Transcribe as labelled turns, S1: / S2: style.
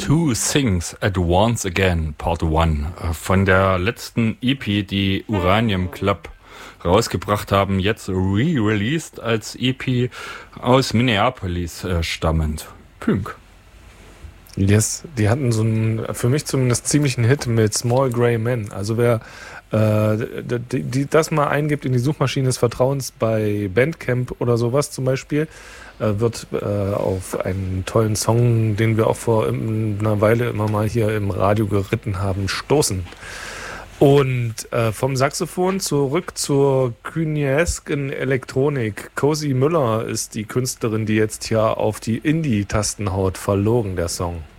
S1: Two Things at Once Again, Part 1. Von der letzten EP, die Uranium Club rausgebracht haben, jetzt re-released als EP aus Minneapolis stammend. Pünk.
S2: Yes, die hatten so einen, für mich zumindest ziemlichen Hit mit Small Grey Men. Also wer das mal eingibt in die Suchmaschine des Vertrauens bei Bandcamp oder sowas zum Beispiel, wird auf einen tollen Song, den wir auch vor einer Weile immer mal hier im Radio geritten haben, stoßen. Und vom Saxophon zurück zur kyniesken Elektronik. Cozy Müller ist die Künstlerin, die jetzt hier auf die Indie-Tasten haut. Verlogen, der Song.